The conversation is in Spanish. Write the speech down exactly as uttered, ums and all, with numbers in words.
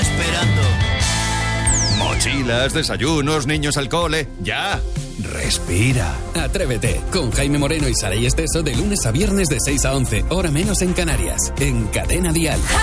esperando. Mochilas, desayunos, niños al cole. ¡Ya! Respira. Atrévete, con Jaime Moreno y Saray Esteso de lunes a viernes de seis a once, hora menos en Canarias, en Cadena Dial.